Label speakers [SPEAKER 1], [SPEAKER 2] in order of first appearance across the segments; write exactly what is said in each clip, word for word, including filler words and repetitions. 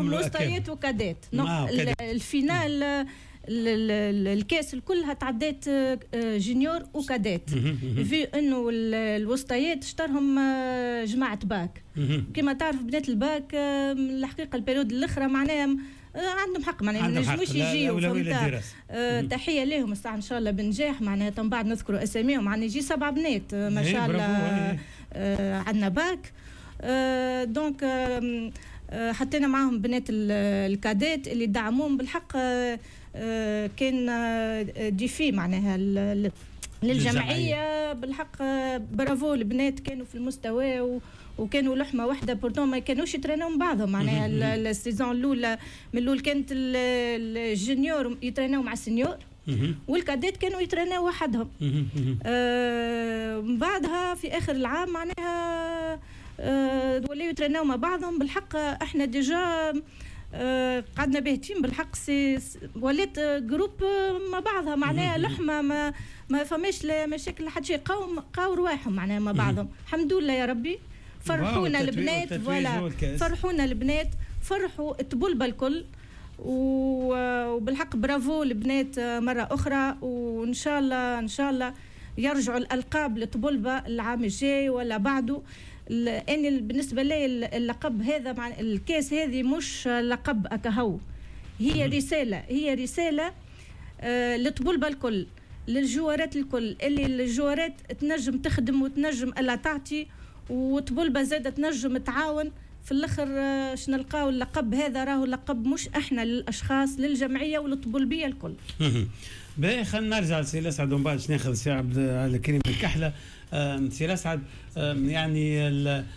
[SPEAKER 1] وسطيات وكادات. الفينال الكاس الكلها تعدات جونيور وكادات، في انه الوسطيات اشترهم جماعه باك. كما تعرف بنات الباك الحقيقه البيريود الاخرى معناها عندهم حق، معناها ما نجموش يجيو. فهمت؟ أه تحيه لهم الساعه ان شاء الله بنجاح. معناها من بعد نذكروا اساميهم، معناها يجي سبع بنات ما شاء الله. أه عندنا باك. أه دونك أه حطينا معاهم بنات الكادات اللي دعموهم بالحق. أه كان ديفي معناها للجمعيه بالحق. برافو البنات كانوا في المستوى و وكانوا لحمه واحده بورتون، ما كانوش يترينوا مع بعضهم. معناها السيزون الاولى من الاول كانت الجونيور يترينوا مع السينيور، والكادات كانوا يترينوا وحدهم. آه من بعدها في اخر العام معناها آه ولاو يترينوا مع بعضهم بالحق. احنا ديجا آه قعدنا باهتين بالحق. سي ولات جروب مع بعضها معناها لحمه، ما ما فماش مشاكل لحد شيء. قاو قاو رواحهم معناها مع بعضهم. الحمد لله يا ربي. فرحونا البنات، ولا فرحونا البنات، فرحوا تبلبل الكل. وبالحق برافو البنات مره اخرى. وان شاء الله ان شاء الله يرجعوا الالقاب لطبلبه العام الجاي ولا بعده. اني بالنسبه لي اللقب هذا مع الكاس هذه مش لقب اكهو، هي رساله، هي رساله آه لطبلبه الكل، للجوارات الكل، اللي الجوارات تنجم تخدم وتنجم الا تعطي، وطبلبه زاده تنجم تعاون. في الاخر شنو نلقاو اللقب هذا راهو لقب مش احنا للاشخاص، للجمعيه وللطبلبيه الكل.
[SPEAKER 2] باهي خلينا نرجع لسي اسعد ومن بعد ناخذ سي عبد الكريم الكحله. سي اسعد يعني ال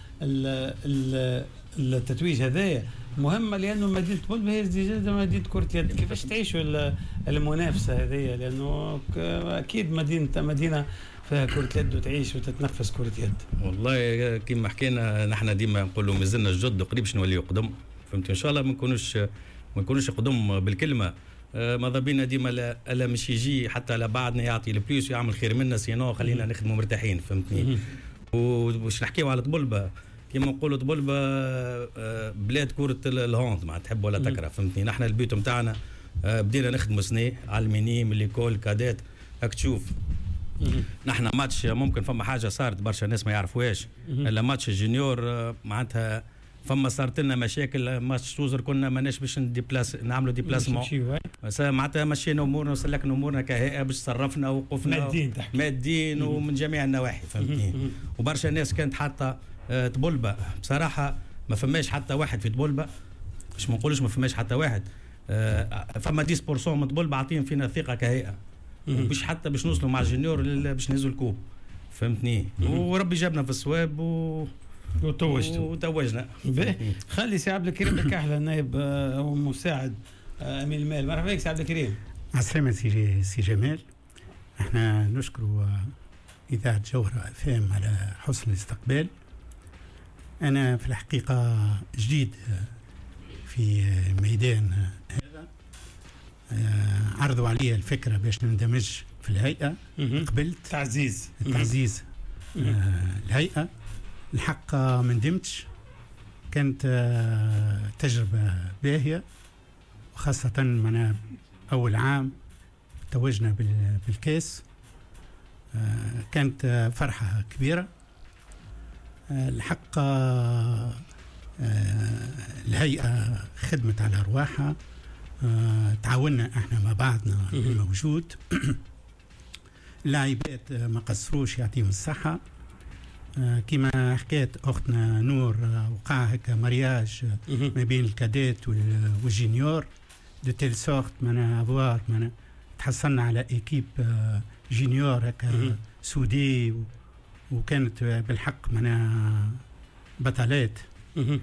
[SPEAKER 2] ال التتويج هذايا مهمه لانه مدينه طبلبه هي ديجا مدينه كره يد. كيفاش تعيشوا المنافسه هذيا؟ لانه اكيد مدينه مدينه فيها كرة يد وتعيش وتتنفس كرة يد.
[SPEAKER 3] والله كما حكينا نحن ديما نقولوا مازلنا جد قريب شنو نوليو قدم. فهمت؟ ان شاء الله ما نكونوش ما نكونوش قدم بالكلمه. آه ماذا بينا ديما لا, لا مش يجي حتى لا بعدنا يعطي البليس ويعمل خير منا، سينو خلينا نخدموا مرتاحين. فهمتني؟ وش نحكيو على طبلبه كما نقولوا طبلبه آه بلاد كرة الهوند، ما تحب ولا تكره. فهمتني؟ نحن البيت نتاعنا آه بدينا نخدموا سنه على المينيم ليكول كادات. راك تشوف نحن ماتش ممكن فما حاجه صارت برشا ناس ما يعرفوهاش، الا ماتش الجونيور معناتها فما صارت لنا مشاكل. ماتش توزر كنا ماناش باش نديبلاس نعملوا ديبلاسمون، معناتها مشينا امورنا وسلكنا امورنا كهيئه باش صرفنا وقفنا
[SPEAKER 2] مادين
[SPEAKER 3] مادين ومن جميع النواحي. فهمتني؟ وبرشا ناس كانت حتى طبلبه بصراحه ما فماش حتى واحد في طبلبه، باش ما نقولش ما فماش حتى واحد. فما عشرة بالمئة من طبلبه عاطين فينا ثقه كهيئه، باش حتى باش نوصلوا مع الجونيور باش نهزوا الكوب. فهمتني؟ وربي جابنا في الصواب و
[SPEAKER 2] وتوجتوا
[SPEAKER 3] وتوجنا.
[SPEAKER 2] خلي سي عبد الكريم الكحله نائب او مساعد امين المال. مرحبا بك سي عبد الكريم.
[SPEAKER 4] عسلامة سي سي جمال. احنا نشكر اذاعه جوهره اف ام على حسن الاستقبال. انا في الحقيقه جديد في ميدان هذا. عرضوا علي الفكره باش نندمج في الهيئه، قبلت.
[SPEAKER 2] تعزيز
[SPEAKER 4] تعزيز آه الهيئه. الحق ما ندمتش، كانت آه تجربه باهيه، وخاصه من اول عام توجنا بالكاس. آه كانت آه فرحه كبيره. آه الحق آه الهيئه خدمت على ارواحها. آه تعاوننا احنا مع بعضنا الموجود. اللاعبات ما قصروش يعطيهم الصحه. آه كما حكيت اختنا نور آه وقع هكا مرياج آه ما بين الكادات والجينيور دو تيل سورت معناها افوار معناها تحصلنا على ايكيب آه جينيور هكا سودي، وكانت آه بالحق معناها بطلات. آه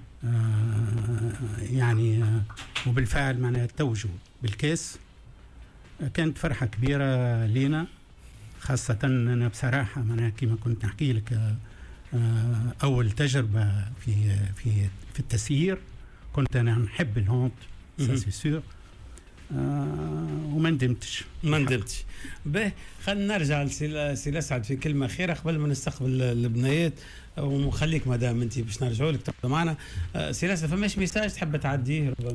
[SPEAKER 4] يعني آه وبالفعل معناها توجوا بالكاس. آه كانت فرحة كبيرة لينا، خاصة أنا بصراحة معناها كما كنت نحكي لك آه أول تجربة في في في التسيير. كنت أنا نحب الهونت سا سي سور. آه وما ندمتش
[SPEAKER 2] ما ندمتش. باهي خلينا نرجع لسي اسعد في كلمه خيره قبل ما نستقبل البنيات، وخليك مدام انت باش نرجعوا لك تبقى معنا. سي اسعد فماش ميساج تحب تعديه؟